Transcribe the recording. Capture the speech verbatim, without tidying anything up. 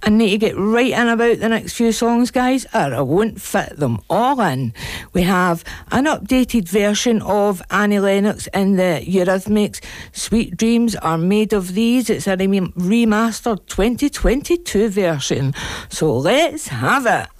I need to get right in about the next few songs, guys, or I won't fit them all in. We have an updated version of Annie Lennox in the Eurythmics Sweet Dreams Are Made of These. It's a remastered twenty twenty-two version. So let's have it.